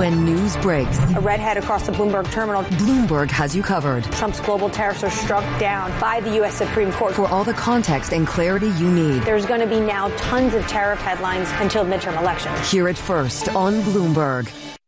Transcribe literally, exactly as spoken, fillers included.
When news breaks, a redhead across the Bloomberg terminal. Bloomberg has you covered. Trump's global tariffs are struck down by the U S Supreme Court. For all the context and clarity you need. There's going to be now tons of tariff headlines until midterm elections. Hear it first on Bloomberg.